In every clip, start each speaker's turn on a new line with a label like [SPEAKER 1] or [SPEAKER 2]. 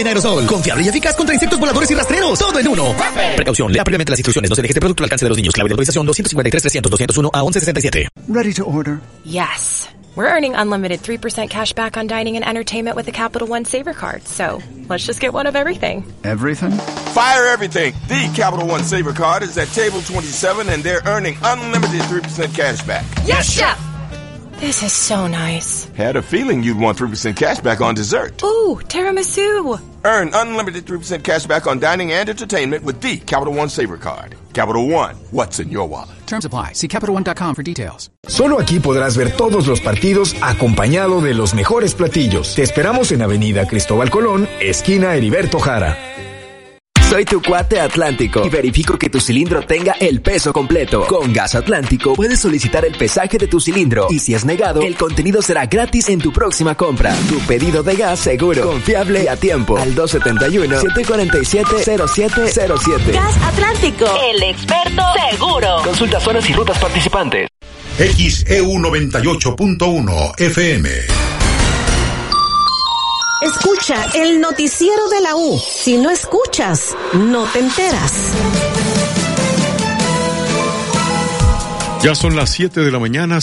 [SPEAKER 1] en aerosol. Confiable y eficaz contra insectos voladores y rastreros. Todo en uno. Precaución, lea previamente las instrucciones. No se deje este producto al alcance de los niños. Clave de autorización 253-300-201 a 1167.
[SPEAKER 2] Ready to order.
[SPEAKER 3] Yes. We're earning unlimited 3% cash back on dining and entertainment with the Capital One Saver Card. So, let's just get one of everything.
[SPEAKER 2] Everything?
[SPEAKER 4] Fire everything. The Capital One Saver Card is at table 27 and they're earning unlimited 3% cash back.
[SPEAKER 3] Yes, Chef! This is so nice.
[SPEAKER 4] Had a feeling you'd want 3% cash back on dessert.
[SPEAKER 3] Ooh, tiramisu.
[SPEAKER 4] Earn unlimited 3% cash back on dining and entertainment with the Capital One Saver Card. Capital One, what's in your wallet?
[SPEAKER 5] Terms apply. See CapitalOne.com for details.
[SPEAKER 6] Solo aquí podrás ver todos los partidos acompañado de los mejores platillos. Te esperamos en Avenida Cristóbal Colón, esquina Heriberto Jara.
[SPEAKER 7] Soy tu cuate Atlántico y verifico que tu cilindro tenga el peso completo. Con Gas Atlántico puedes solicitar el pesaje de tu cilindro y si es negado, el contenido será gratis en tu próxima compra. Tu pedido de gas seguro, confiable y a tiempo. Al 271-747-0707.
[SPEAKER 8] Gas Atlántico, el experto seguro.
[SPEAKER 7] Consulta zonas y rutas participantes.
[SPEAKER 9] XEU 98.1 FM.
[SPEAKER 8] Escucha el noticiero de la U. Si no escuchas, no te enteras.
[SPEAKER 10] Ya son las 7 de la mañana,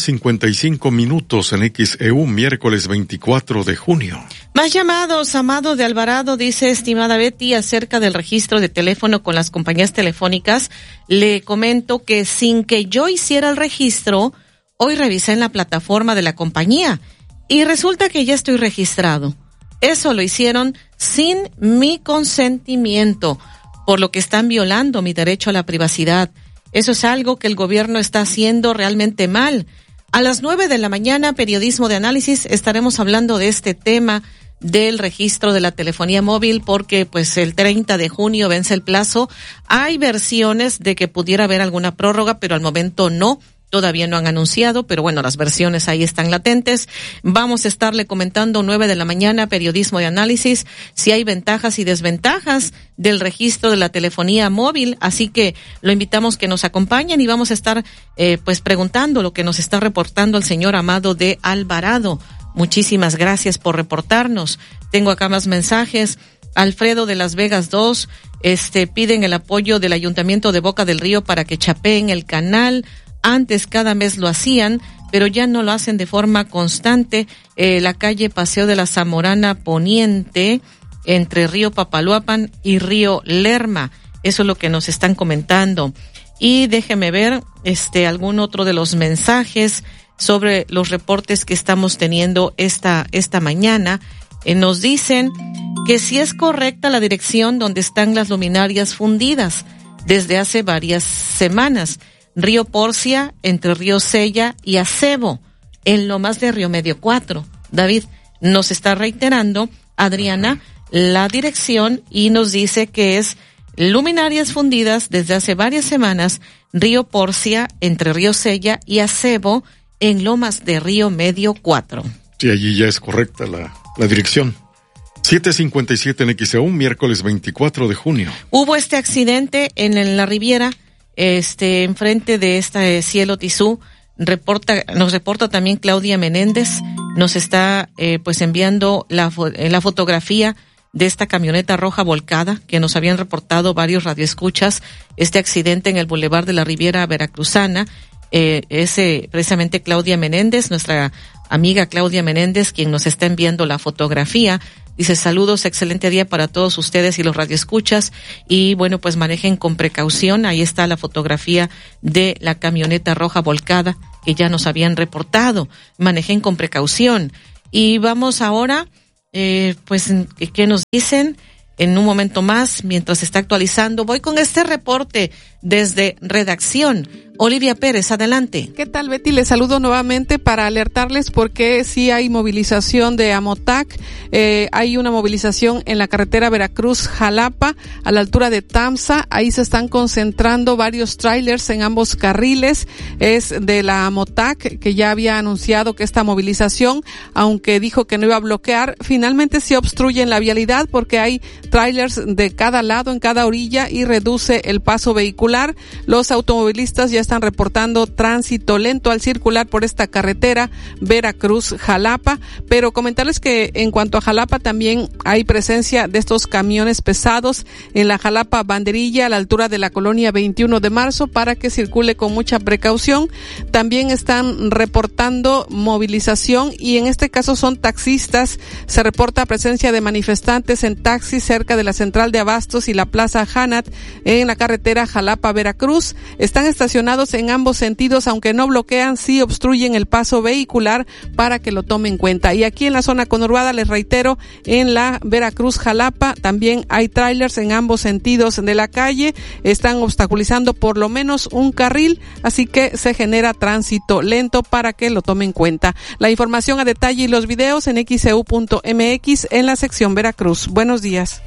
[SPEAKER 10] 55 minutos en XEU, miércoles 24 de junio.
[SPEAKER 11] Más llamados, Amado de Alvarado dice, estimada Betty, acerca del registro de teléfono con las compañías telefónicas, le comento que sin que yo hiciera el registro, hoy revisé en la plataforma de la compañía y resulta que ya estoy registrado. Eso lo hicieron sin mi consentimiento, por lo que están violando mi derecho a la privacidad. Eso es algo que el gobierno está haciendo realmente mal. A las 9 de la mañana, Periodismo de Análisis, estaremos hablando de este tema del registro de la telefonía móvil, porque pues el 30 de junio vence el plazo. Hay versiones de que pudiera haber alguna prórroga, pero al momento no. Todavía no han anunciado, pero bueno, las versiones ahí están latentes. Vamos a estarle comentando 9 de la mañana, Periodismo de Análisis, si hay ventajas y desventajas del registro de la telefonía móvil. Así que lo invitamos que nos acompañen y vamos a estar pues preguntando lo que nos está reportando el señor Amado de Alvarado. Muchísimas gracias por reportarnos. Tengo acá más mensajes. Alfredo de Las Vegas 2, piden el apoyo del Ayuntamiento de Boca del Río para que chapeen el canal. Antes cada mes lo hacían, pero ya no lo hacen de forma constante. La calle Paseo de la Zamorana Poniente, entre Río Papaloapan y Río Lerma. Eso es lo que nos están comentando. Y déjeme ver algún otro de los mensajes sobre los reportes que estamos teniendo esta mañana. Nos dicen que si es correcta la dirección donde están las luminarias fundidas desde hace varias semanas. Río Porcia, entre Río Sella y Acebo, en Lomas de Río Medio 4. David nos está reiterando, Adriana, la dirección y nos dice que es luminarias fundidas desde hace varias semanas, Río Porcia, entre Río Sella y Acebo, en Lomas de Río Medio 4.
[SPEAKER 10] Sí, allí ya es correcta la dirección. 7:57 en XEU, miércoles 24 de junio.
[SPEAKER 11] Hubo este accidente en la Riviera, enfrente de esta Cielo Tizú. Nos reporta también Claudia Menéndez, nos está pues enviando la fotografía de esta camioneta roja volcada que nos habían reportado varios radioescuchas, este accidente en el Boulevard de la Riviera Veracruzana. Precisamente Claudia Menéndez, nuestra amiga Claudia Menéndez, quien nos está enviando la fotografía. Dice, saludos, excelente día para todos ustedes y los radioescuchas. Y bueno, pues manejen con precaución. Ahí está la fotografía de la camioneta roja volcada que ya nos habían reportado. Manejen con precaución. Y vamos ahora, pues, ¿qué nos dicen? En un momento más, mientras se está actualizando, voy con este reporte desde redacción. Olivia Pérez, adelante.
[SPEAKER 12] ¿Qué tal, Betty? Les saludo nuevamente para alertarles porque sí hay movilización de Amotac. Hay una movilización en la carretera Veracruz-Jalapa, a la altura de Tamsa. Ahí se están concentrando varios trailers en ambos carriles. Es de la Amotac, que ya había anunciado que esta movilización, aunque dijo que no iba a bloquear, finalmente sí obstruyen la vialidad porque hay trailers de cada lado, en cada orilla, y reduce el paso vehicular circular. Los automovilistas ya están reportando tránsito lento al circular por esta carretera Veracruz-Jalapa, pero comentarles que en cuanto a Jalapa también hay presencia de estos camiones pesados en la Jalapa Banderilla a la altura de la colonia 21 de marzo para que circule con mucha precaución. También están reportando movilización y en este caso son taxistas. Se reporta presencia de manifestantes en taxis cerca de la central de abastos y la plaza Hanat en la carretera Jalapa-Veracruz. Están estacionados en ambos sentidos, aunque no bloquean, sí obstruyen el paso vehicular para que lo tomen en cuenta. Y aquí en la zona conurbada, les reitero, en la Veracruz-Jalapa también hay trailers en ambos sentidos de la calle. Están obstaculizando por lo menos un carril, así que se genera tránsito lento para que lo tomen en cuenta. La información a detalle y los videos en xeu.mx en la sección Veracruz. Buenos días.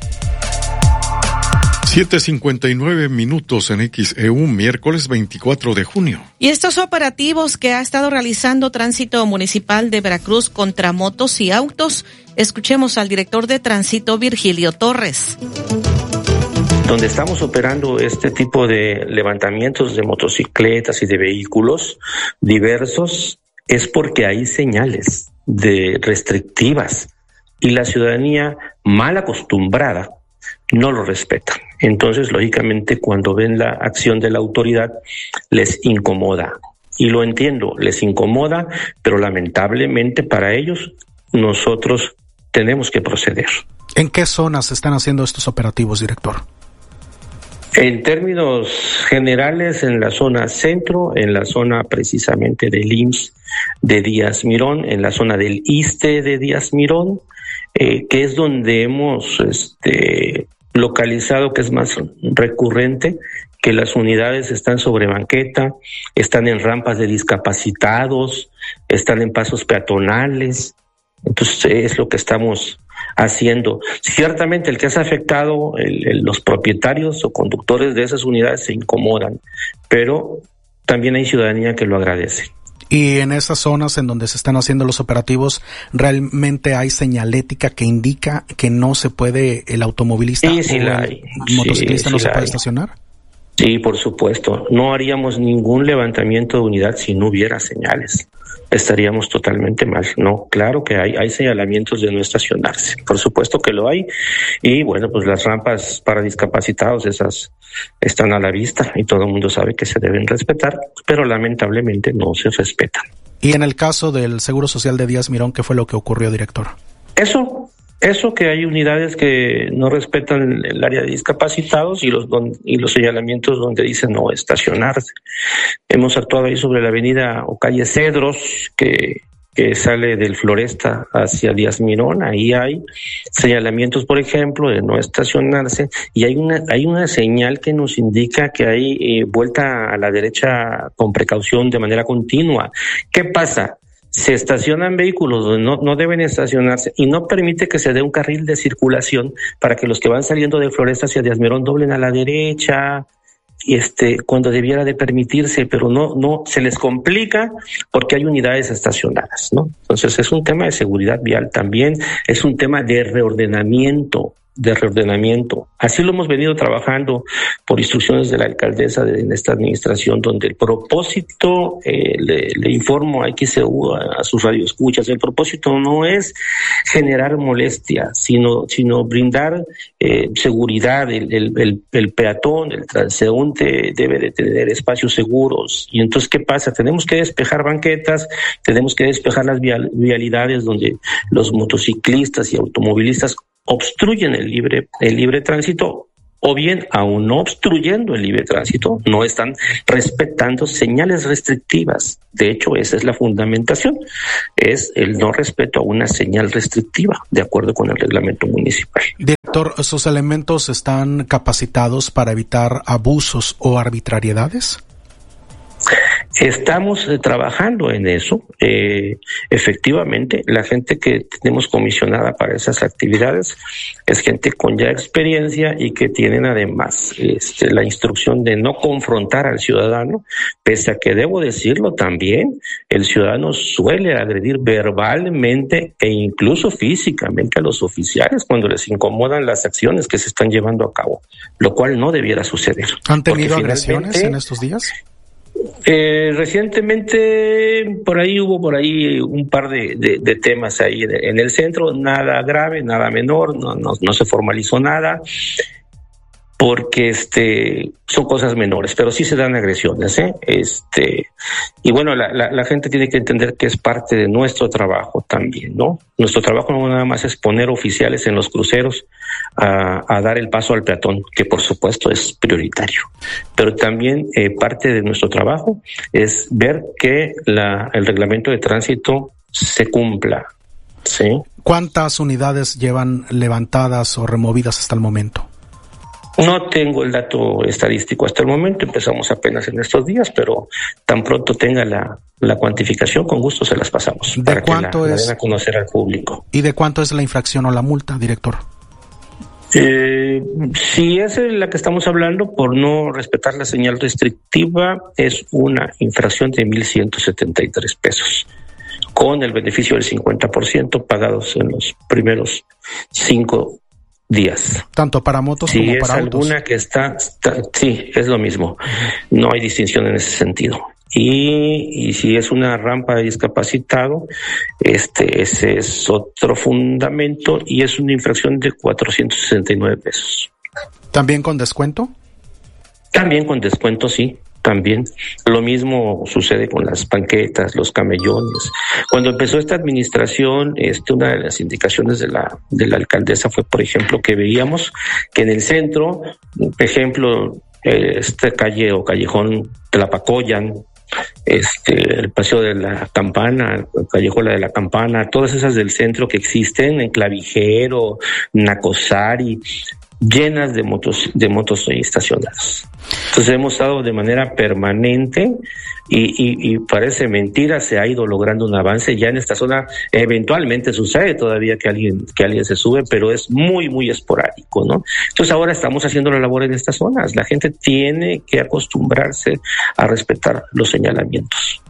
[SPEAKER 10] 7:59 en XEU, miércoles 24 de junio.
[SPEAKER 11] Y estos operativos que ha estado realizando Tránsito Municipal de Veracruz contra motos y autos, escuchemos al director de Tránsito, Virgilio Torres.
[SPEAKER 2] Donde estamos operando este tipo de levantamientos de motocicletas y de vehículos diversos es porque hay señales de restrictivas y la ciudadanía mal acostumbrada no lo respeta. Entonces, lógicamente, cuando ven la acción de la autoridad, les incomoda. Y lo entiendo, les incomoda, pero lamentablemente para ellos, nosotros tenemos que proceder.
[SPEAKER 13] ¿En qué zonas se están haciendo estos operativos, director?
[SPEAKER 2] En términos generales, en la zona centro, en la zona precisamente del IMSS de Díaz Mirón, en la zona del ISSSTE de Díaz Mirón, que es donde hemos localizado que es más recurrente, que las unidades están sobre banqueta, están en rampas de discapacitados, están en pasos peatonales. Entonces es lo que estamos haciendo. Ciertamente el que es afectado, los propietarios o conductores de esas unidades se incomodan, pero también hay ciudadanía que lo agradece.
[SPEAKER 13] Y en esas zonas en donde se están haciendo los operativos, ¿realmente hay señalética que indica que no se puede, el automovilista o el motociclista no se puede estacionar?
[SPEAKER 2] Sí, por supuesto. No haríamos ningún levantamiento de unidad si no hubiera señales. Estaríamos totalmente mal. No, claro que hay señalamientos de no estacionarse. Por supuesto que lo hay. Y bueno, pues las rampas para discapacitados, esas están a la vista y todo el mundo sabe que se deben respetar, pero lamentablemente no se respetan.
[SPEAKER 13] Y en el caso del Seguro Social de Díaz Mirón, ¿qué fue lo que ocurrió, director?
[SPEAKER 2] Eso que hay unidades que no respetan el área de discapacitados y los señalamientos donde dicen no estacionarse. Hemos actuado ahí sobre la avenida o calle Cedros, que sale del Floresta hacia Díaz Mirón. Ahí hay señalamientos, por ejemplo, de no estacionarse, y hay una señal que nos indica que hay vuelta a la derecha con precaución de manera continua. ¿Qué pasa? Se estacionan vehículos donde no deben estacionarse y no permite que se dé un carril de circulación para que los que van saliendo de Floresta hacia Díaz Mirón doblen a la derecha, cuando debiera de permitirse, pero no se les complica porque hay unidades estacionadas, ¿no? Entonces es un tema de seguridad vial también, es un tema de reordenamiento. Así lo hemos venido trabajando por instrucciones de la alcaldesa en esta administración, donde el propósito, le informo a XEU, a sus radioescuchas, el propósito no es generar molestia, sino brindar seguridad. El peatón, el transeúnte debe de tener espacios seguros. Y entonces, ¿qué pasa? Tenemos que despejar banquetas, tenemos que despejar las vialidades donde los motociclistas y automovilistas obstruyen el libre tránsito, o bien, aún no obstruyendo el libre tránsito, no están respetando señales restrictivas. De hecho, esa es la fundamentación, es el no respeto a una señal restrictiva, de acuerdo con el reglamento municipal.
[SPEAKER 13] Director, ¿esos elementos están capacitados para evitar abusos o arbitrariedades?
[SPEAKER 2] Estamos trabajando en eso. Efectivamente, la gente que tenemos comisionada para esas actividades es gente con ya experiencia y que tienen además la instrucción de no confrontar al ciudadano, pese a que debo decirlo también, el ciudadano suele agredir verbalmente e incluso físicamente a los oficiales cuando les incomodan las acciones que se están llevando a cabo. lo cual no debiera suceder.
[SPEAKER 13] ¿Han tenido agresiones en estos días?
[SPEAKER 2] Recientemente hubo un par de temas ahí en el centro, nada grave, nada menor, no se formalizó nada, porque son cosas menores, pero sí se dan agresiones, y bueno, la gente tiene que entender que es parte de nuestro trabajo también, ¿no? Nuestro trabajo no nada más es poner oficiales en los cruceros a dar el paso al peatón, que por supuesto es prioritario, pero también parte de nuestro trabajo es ver que el reglamento de tránsito se cumpla, ¿sí?
[SPEAKER 13] ¿Cuántas unidades llevan levantadas o removidas hasta el momento?
[SPEAKER 2] No tengo el dato estadístico hasta el momento, empezamos apenas en estos días, pero tan pronto tenga la cuantificación, con gusto se las pasamos.
[SPEAKER 13] ¿De cuánto
[SPEAKER 2] la den a conocer al público?
[SPEAKER 13] ¿Y de cuánto es la infracción o la multa, director?
[SPEAKER 2] Si es la que estamos hablando, por no respetar la señal restrictiva, es una infracción de 1,173 pesos, con el beneficio del 50% pagados en los primeros 5 días.
[SPEAKER 13] Tanto para motos como para autos.
[SPEAKER 2] Si es alguna que sí, es lo mismo. No hay distinción en ese sentido. Y si es una rampa de discapacitado, ese es otro fundamento y es una infracción de 469 pesos.
[SPEAKER 13] ¿También con descuento?
[SPEAKER 2] También con descuento, sí. También lo mismo sucede con las banquetas, los camellones. Cuando empezó esta administración, una de las indicaciones de la alcaldesa fue, por ejemplo, que veíamos que en el centro, por ejemplo, calle o callejón Tlapacoyan, el paseo de la Campana, callejuela de la Campana, todas esas del centro que existen en Clavijero, Nacosari, llenas de motos estacionadas. Entonces hemos estado de manera permanente y parece mentira, se ha ido logrando un avance ya en esta zona. Eventualmente sucede todavía que alguien se sube, pero es muy, muy esporádico, ¿no? Entonces ahora estamos haciendo la labor en estas zonas. La gente tiene que acostumbrarse a respetar los señalamientos.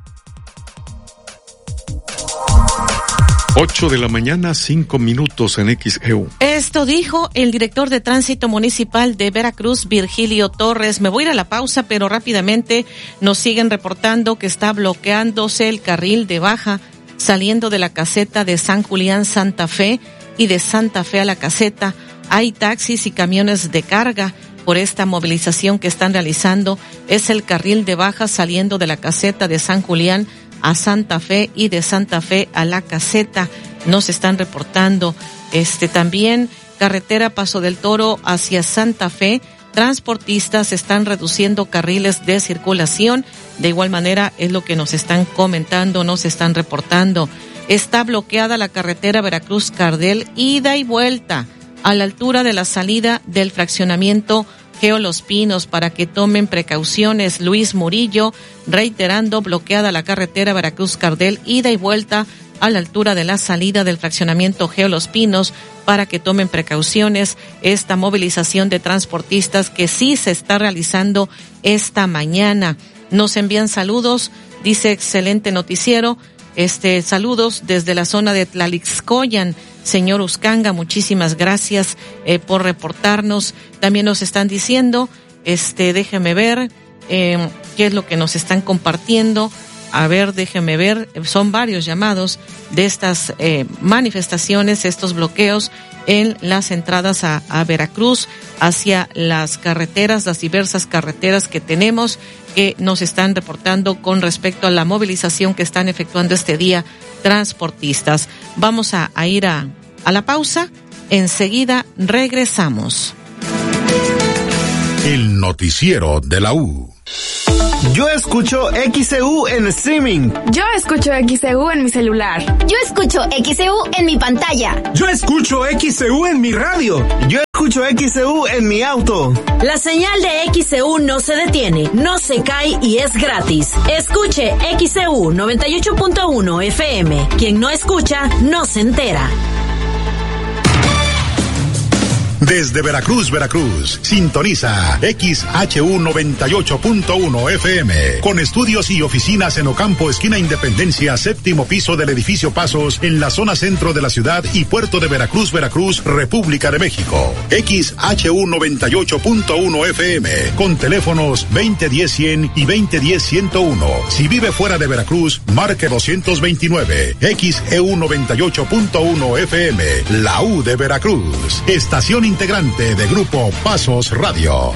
[SPEAKER 10] 8:05 a.m. en XEU.
[SPEAKER 11] Esto dijo el director de Tránsito Municipal de Veracruz, Virgilio Torres. Me voy a ir a la pausa, pero rápidamente nos siguen reportando que está bloqueándose el carril de baja saliendo de la caseta de San Julián, Santa Fe, y de Santa Fe a la caseta. Hay taxis y camiones de carga por esta movilización que están realizando. Es el carril de baja saliendo de la caseta de San Julián a Santa Fe y de Santa Fe a la caseta. Nos están reportando. También carretera Paso del Toro hacia Santa Fe. Transportistas están reduciendo carriles de circulación. De igual manera es lo que nos están comentando, nos están reportando. Está bloqueada la carretera Veracruz-Cardel, ida y vuelta, a la altura de la salida del fraccionamiento Geo Los Pinos, para que tomen precauciones. Luis Murillo, reiterando, bloqueada la carretera Veracruz-Cardel, ida y vuelta a la altura de la salida del fraccionamiento Geo Los Pinos, para que tomen precauciones. Esta movilización de transportistas que sí se está realizando esta mañana. Nos envían saludos, dice excelente noticiero. Saludos desde la zona de Tlalixcoyan. Señor Uscanga, muchísimas gracias por reportarnos. También nos están diciendo, déjeme ver qué es lo que nos están compartiendo. A ver, déjeme ver, son varios llamados de estas manifestaciones, estos bloqueos en las entradas a Veracruz, hacia las carreteras, las diversas carreteras que tenemos, que nos están reportando con respecto a la movilización que están efectuando este día transportistas. Vamos a ir a la pausa, enseguida regresamos.
[SPEAKER 9] El noticiero de la U.
[SPEAKER 14] Yo escucho XEU en streaming.
[SPEAKER 15] Yo escucho XEU en mi celular.
[SPEAKER 16] Yo escucho XEU en mi pantalla.
[SPEAKER 14] Yo escucho XEU en mi radio. Yo escucho XEU en mi auto.
[SPEAKER 8] La señal de XEU no se detiene, no se cae y es gratis. Escuche XEU 98.1 FM. Quien no escucha, no se entera.
[SPEAKER 9] Desde Veracruz, Veracruz, sintoniza XHU 98.1 FM, con estudios y oficinas en Ocampo, esquina Independencia, séptimo piso del edificio Pasos, en la zona centro de la ciudad y puerto de Veracruz, Veracruz, República de México. XHU 98.1 FM, con teléfonos 2010-100 y 2010-101. Si vive fuera de Veracruz, marque 229. XEU 98.1 FM, la U de Veracruz, estación integrante de Grupo Pasos Radio.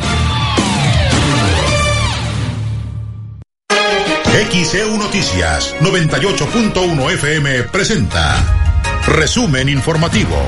[SPEAKER 9] XEU Noticias 98.1 FM presenta resumen informativo.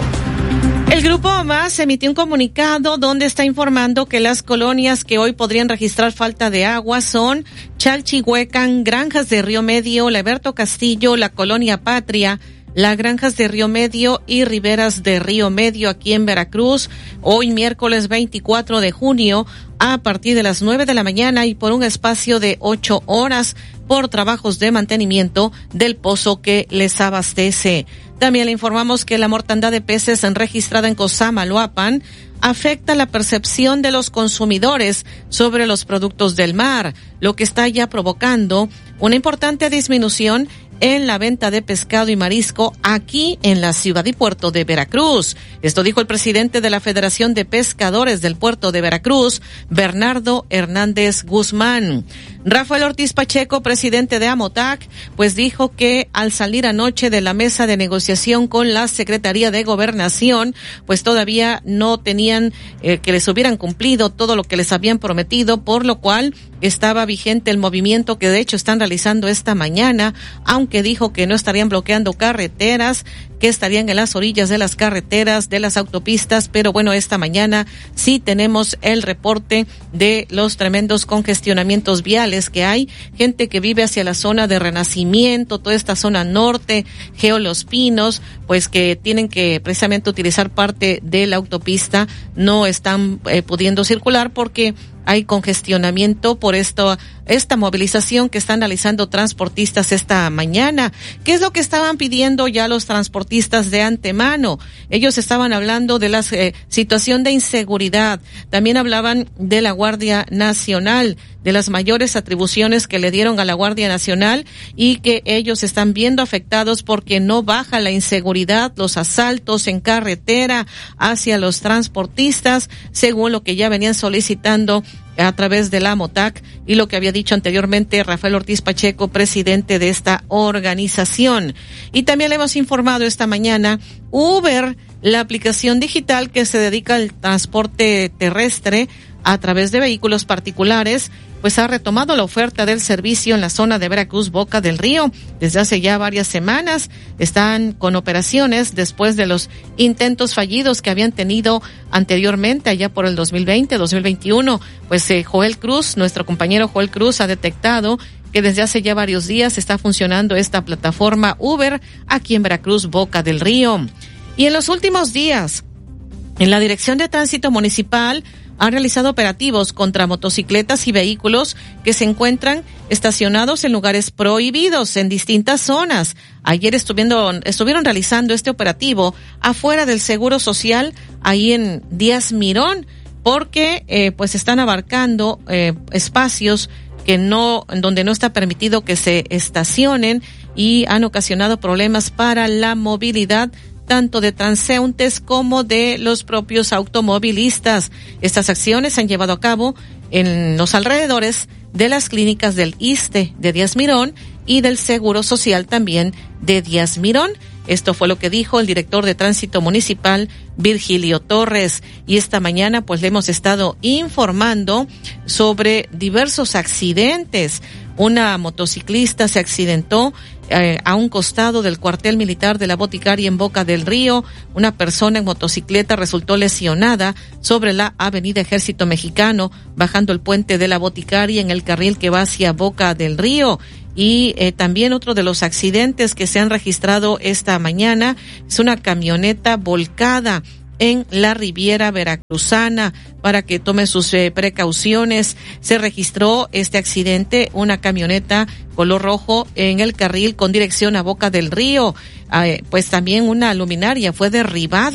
[SPEAKER 11] El Grupo Más emitió un comunicado donde está informando que las colonias que hoy podrían registrar falta de agua son Chalchihuecan, Granjas de Río Medio, Leberto Castillo, la Colonia Patria, las Granjas de Río Medio y Riberas de Río Medio aquí en Veracruz, hoy miércoles 24 de junio a partir de las 9 de la mañana y por un espacio de 8 horas por trabajos de mantenimiento del pozo que les abastece. También le informamos que la mortandad de peces registrada en Cosamaloapan afecta la percepción de los consumidores sobre los productos del mar, lo que está ya provocando una importante disminución en la venta de pescado y marisco aquí en la ciudad y puerto de Veracruz. Esto dijo el presidente de la Federación de Pescadores del Puerto de Veracruz, Bernardo Hernández Guzmán. Rafael Ortiz Pacheco, presidente de AMOTAC, pues dijo que al salir anoche de la mesa de negociación con la Secretaría de Gobernación, pues todavía no tenían que les hubieran cumplido todo lo que les habían prometido, por lo cual estaba vigente el movimiento que de hecho están realizando esta mañana, aunque dijo que no estarían bloqueando carreteras, que estarían en las orillas de las carreteras, de las autopistas, pero bueno, esta mañana sí tenemos el reporte de los tremendos congestionamientos viales que hay, gente que vive hacia la zona de Renacimiento, toda esta zona norte, Geo Los Pinos, pues que tienen que precisamente utilizar parte de la autopista, no están pudiendo circular porque hay congestionamiento por esta movilización que están realizando transportistas esta mañana. ¿Qué es lo que estaban pidiendo ya los transportistas de antemano? Ellos estaban hablando de la situación de inseguridad. También hablaban de la Guardia Nacional, de las mayores atribuciones que le dieron a la Guardia Nacional y que ellos están viendo afectados porque no baja la inseguridad, los asaltos en carretera hacia los transportistas, según lo que ya venían solicitando a través de la AMOTAC y lo que había dicho anteriormente Rafael Ortiz Pacheco, presidente de esta organización. Y también le hemos informado esta mañana, Uber, la aplicación digital que se dedica al transporte terrestre a través de vehículos particulares, pues ha retomado la oferta del servicio en la zona de Veracruz, Boca del Río. Desde hace ya varias semanas están con operaciones después de los intentos fallidos que habían tenido anteriormente, allá por el 2020, 2021. Pues Joel Cruz, nuestro compañero Joel Cruz, ha detectado que desde hace ya varios días está funcionando esta plataforma Uber aquí en Veracruz, Boca del Río. Y en los últimos días, en la Dirección de Tránsito Municipal, han realizado operativos contra motocicletas y vehículos que se encuentran estacionados en lugares prohibidos en distintas zonas. Ayer estuvieron realizando este operativo afuera del Seguro Social, ahí en Díaz Mirón, porque pues están abarcando espacios en donde no está permitido que se estacionen y han ocasionado problemas para la movilidad tanto de transeúntes como de los propios automovilistas. Estas acciones se han llevado a cabo en los alrededores de las clínicas del ISSSTE de Díaz Mirón y del Seguro Social también de Díaz Mirón. Esto fue lo que dijo el director de Tránsito Municipal, Virgilio Torres. Y esta mañana pues le hemos estado informando sobre diversos accidentes. Una motociclista se accidentó a un costado del cuartel militar de la Boticaria en Boca del Río. Una persona en motocicleta resultó lesionada sobre la avenida Ejército Mexicano, bajando el puente de la Boticaria en el carril que va hacia Boca del Río. Y también otro de los accidentes que se han registrado esta mañana es una camioneta volcada en la Riviera Veracruzana. Para que tome sus precauciones, se registró este accidente, una camioneta color rojo en el carril con dirección a Boca del Río. Pues también una luminaria fue derribada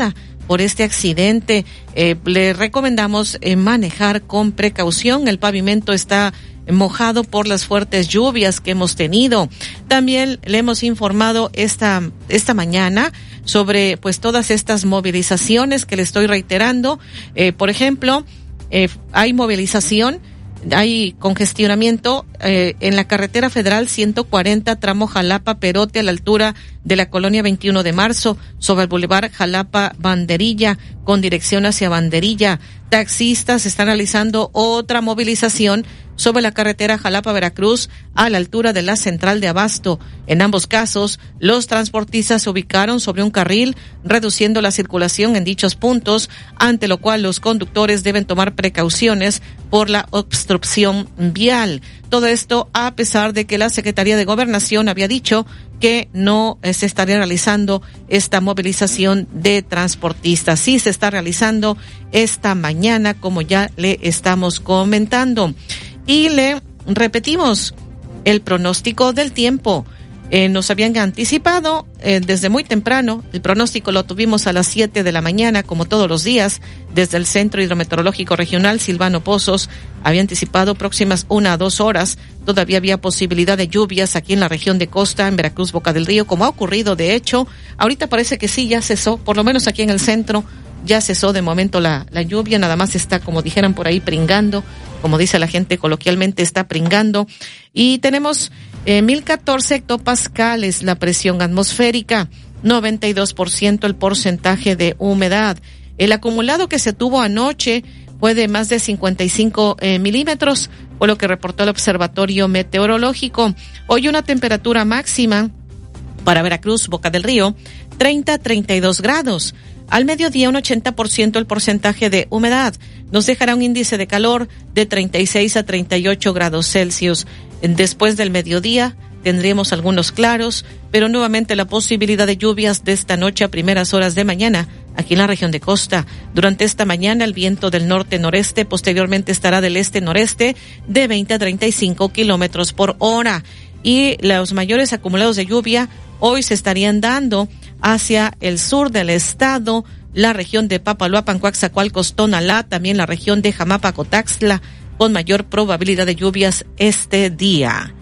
[SPEAKER 11] por este accidente. Le recomendamos manejar con precaución. El pavimento está mojado por las fuertes lluvias que hemos tenido. También le hemos informado esta mañana sobre pues todas estas movilizaciones que le estoy reiterando. Por ejemplo, hay movilización, hay congestionamiento en la carretera federal 140 tramo Jalapa-Perote a la altura de la colonia 21 de marzo sobre el bulevar Jalapa-Banderilla con dirección hacia Banderilla. Taxistas están realizando otra movilización sobre la carretera Jalapa-Veracruz a la altura de la central de Abasto. En ambos casos, los transportistas se ubicaron sobre un carril, reduciendo la circulación en dichos puntos, ante lo cual los conductores deben tomar precauciones por la obstrucción vial. Todo esto a pesar de que la Secretaría de Gobernación había dicho que no se estaría realizando esta movilización de transportistas. Sí se está realizando esta mañana, como ya le estamos comentando. Y le repetimos el pronóstico del tiempo. Nos habían anticipado desde muy temprano. El pronóstico lo tuvimos a las 7 de la mañana, como todos los días, desde el Centro Hidrometeorológico Regional. Silvano Pozos había anticipado próximas 1 a 2 horas. Todavía había posibilidad de lluvias aquí en la región de costa, en Veracruz, Boca del Río, como ha ocurrido de hecho. Ahorita parece que sí, ya cesó, por lo menos aquí en el centro, ya cesó de momento la lluvia, nada más está, como dijeran por ahí, pringando, como dice la gente coloquialmente, está pringando. Y tenemos 1014 hectopascales la presión atmosférica, 92% el porcentaje de humedad. El acumulado que se tuvo anoche fue de más de 55 milímetros, fue lo que reportó el Observatorio Meteorológico. Hoy una temperatura máxima para Veracruz, Boca del Río, 30-32 grados. Al mediodía un 80% el porcentaje de humedad. Nos dejará un índice de calor de 36 a 38 grados Celsius. Después del mediodía tendremos algunos claros, pero nuevamente la posibilidad de lluvias de esta noche a primeras horas de mañana aquí en la región de costa. Durante esta mañana el viento del norte-noreste, posteriormente estará del este-noreste de 20 a 35 kilómetros por hora. Y los mayores acumulados de lluvia hoy se estarían dando hacia el sur del estado, la región de Papaloapan, Coaxacualcos, Tonalá, también la región de Jamapa, Cotaxtla, con mayor probabilidad de lluvias este día.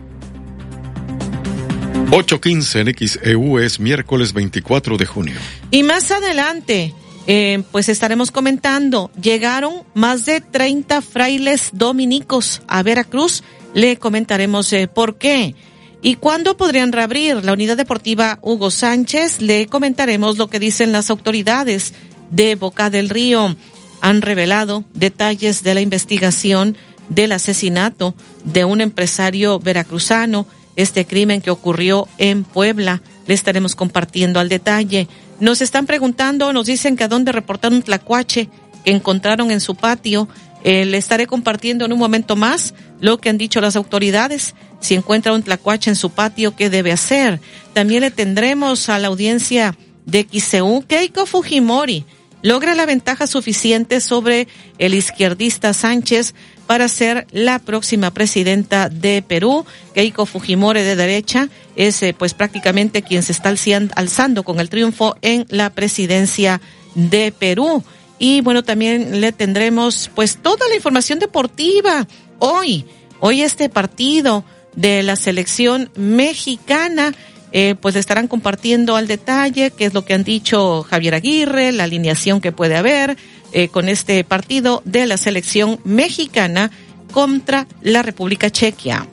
[SPEAKER 10] 8:15 en XEU, es miércoles 24 de junio.
[SPEAKER 11] Y más adelante, pues estaremos comentando, llegaron más de 30 frailes dominicos a Veracruz. Le comentaremos por qué. ¿Y cuándo podrían reabrir la unidad deportiva Hugo Sánchez? Le comentaremos lo que dicen las autoridades de Boca del Río. Han revelado detalles de la investigación del asesinato de un empresario veracruzano, este crimen que ocurrió en Puebla. Le estaremos compartiendo al detalle. Nos están preguntando, nos dicen que a dónde reportaron un tlacuache que encontraron en su patio. Le estaré compartiendo en un momento más lo que han dicho las autoridades. Si encuentra un tlacuache en su patio, ¿qué debe hacer? También le tendremos a la audiencia de XEU. Keiko Fujimori logra la ventaja suficiente sobre el izquierdista Sánchez para ser la próxima presidenta de Perú. Keiko Fujimori, de derecha, es pues prácticamente quien se está alzando con el triunfo en la presidencia de Perú. Y bueno, también le tendremos pues toda la información deportiva. Hoy este partido de la selección mexicana, pues estarán compartiendo al detalle qué es lo que han dicho Javier Aguirre, la alineación que puede haber con este partido de la selección mexicana contra la República Checa.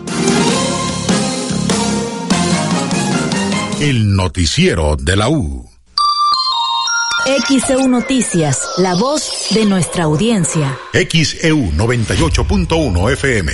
[SPEAKER 9] El noticiero de la U.
[SPEAKER 8] XEU Noticias, la voz de nuestra audiencia.
[SPEAKER 9] XEU 98.1 FM.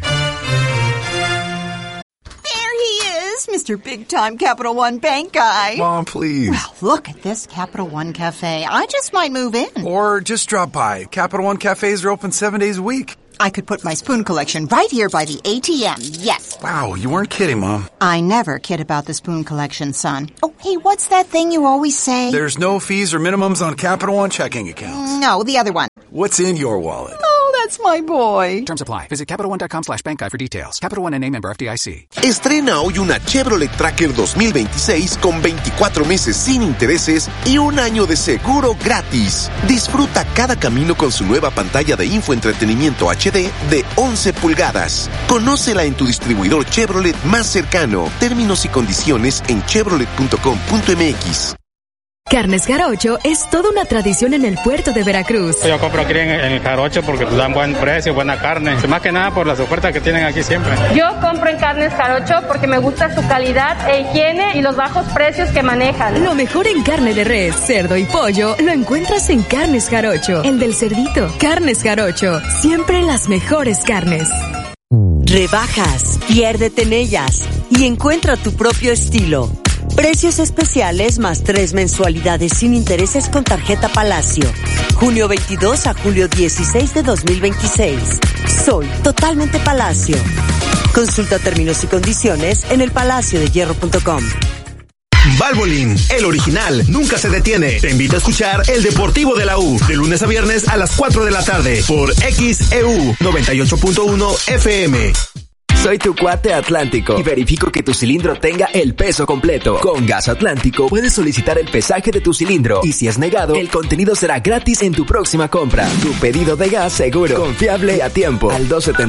[SPEAKER 17] Mr. Big Time Capital One Bank guy.
[SPEAKER 18] Mom, please.
[SPEAKER 17] Well, look at this Capital One Cafe. I just might move in.
[SPEAKER 18] Or just drop by. Capital One Cafes are open 7 days a week.
[SPEAKER 17] I could put my spoon collection right here by the ATM, yes.
[SPEAKER 18] Wow, you weren't kidding, Mom.
[SPEAKER 17] I never kid about the spoon collection, son. Oh, hey, what's that thing you always say?
[SPEAKER 18] There's no fees or minimums on Capital One checking accounts.
[SPEAKER 17] No, the other one.
[SPEAKER 18] What's in your wallet?
[SPEAKER 17] Oh,
[SPEAKER 15] That's my boy.
[SPEAKER 5] Terms apply. Visit CapitalOne.com/bank guide for details. Capital One N.A. member FDIC.
[SPEAKER 19] Estrena hoy una Chevrolet Tracker 2026 con 24 meses sin intereses y un año de seguro gratis. Disfruta cada camino con su nueva pantalla de infoentretenimiento HD de 11 pulgadas. Conócela en tu distribuidor Chevrolet más cercano. Términos y condiciones en chevrolet.com.mx.
[SPEAKER 20] Carnes Jarocho es toda una tradición en el puerto de Veracruz.
[SPEAKER 21] Yo compro aquí en el Jarocho porque dan buen precio, buena carne. Más que nada por las ofertas que tienen aquí siempre.
[SPEAKER 22] Yo compro en Carnes Jarocho porque me gusta su calidad e higiene y los bajos precios que manejan.
[SPEAKER 20] Lo mejor en carne de res, cerdo y pollo lo encuentras en Carnes Jarocho, el del cerdito. Carnes Jarocho, siempre las mejores carnes.
[SPEAKER 23] Rebajas, piérdete en ellas y encuentra tu propio estilo. Precios especiales más 3 mensualidades sin intereses con tarjeta Palacio. Junio 22 a julio 16 de 2026. Soy totalmente Palacio. Consulta términos y condiciones en elpalaciodehierro.com.
[SPEAKER 14] Valvoline, el original, nunca se detiene. Te invito a escuchar El Deportivo de la U, de lunes a viernes a las 4 de la tarde, por XEU 98.1 FM.
[SPEAKER 7] Soy tu cuate Atlántico y verifico que tu cilindro tenga el peso completo. Con Gas Atlántico puedes solicitar el pesaje de tu cilindro y si es negado, el contenido será gratis en tu próxima compra. Tu pedido de gas seguro, confiable y a tiempo. Al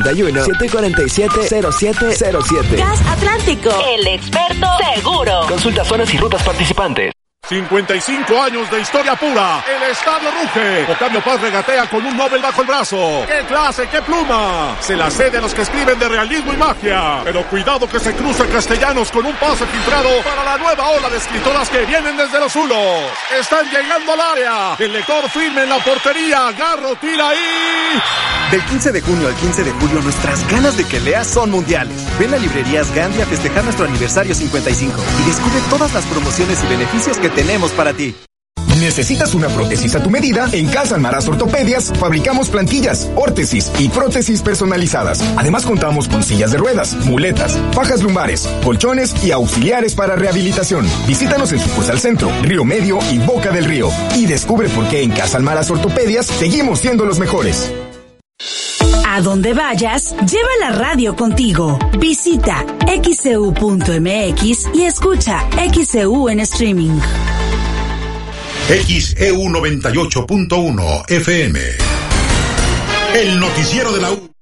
[SPEAKER 7] 271-747-0707.
[SPEAKER 8] Gas Atlántico, el experto seguro.
[SPEAKER 7] Consulta zonas y rutas participantes.
[SPEAKER 24] 55 años de historia pura. El estadio ruge. Octavio Paz regatea con un Nobel bajo el brazo. ¡Qué clase, qué pluma! Se la cede a los que escriben de realismo y magia. Pero cuidado que se cruza Castellanos con un pase filtrado para la nueva ola de escritoras que vienen desde los Zulos. Están llegando al área. El lector firme en la portería. Garro tira ahí.
[SPEAKER 25] Del 15 de junio al 15 de julio, nuestras ganas de que leas son mundiales. Ven a Librerías Gandhi a festejar nuestro aniversario 55 y descubre todas las promociones y beneficios que tenemos para ti.
[SPEAKER 6] ¿Necesitas una prótesis a tu medida? En Casa Almaraz Ortopedias fabricamos plantillas, órtesis y prótesis personalizadas. Además contamos con sillas de ruedas, muletas, fajas lumbares, colchones y auxiliares para rehabilitación. Visítanos en sucursal Centro, Río Medio y Boca del Río y descubre por qué en Casa Almaraz Ortopedias seguimos siendo los mejores.
[SPEAKER 8] A donde vayas, lleva la radio contigo. Visita xeu.mx y escucha XEU en streaming.
[SPEAKER 9] XEU 98.1 FM. El noticiero de la U.